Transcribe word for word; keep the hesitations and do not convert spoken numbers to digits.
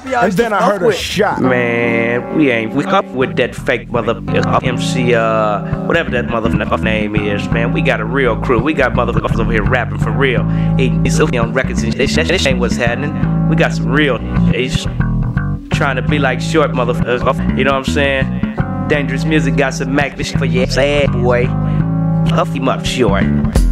And then I heard a shot. Man, we ain't we up with that fake mother uh, M C uh whatever that motherfucker name is, man. We got a real crew. We got motherfuckers over here rapping for real. He's on records and this, this ain't what's happening. We got some real He's trying to be like short motherfuckers. You know what I'm saying? Dangerous music got some Mac for you, sad boy. Huff him up short.